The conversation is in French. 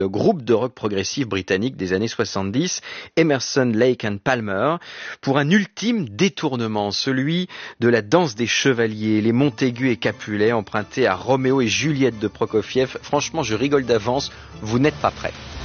le groupe de rock progressif britannique des années 70, Emerson, Lake and Palmer, pour un ultime détournement, celui de la danse des chevaliers, les Montaigu et Capulet empruntés à Roméo et Juliette de Prokofiev. Franchement, je rigole d'avance, vous n'êtes pas prêts.